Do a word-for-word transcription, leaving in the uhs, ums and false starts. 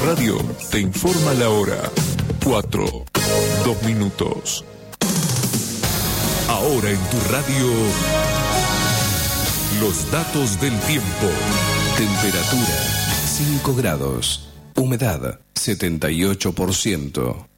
Radio te informa la hora. Cuatro, dos minutos. Ahora en tu radio, los datos del tiempo. Temperatura cinco grados. Humedad setenta y ocho por ciento.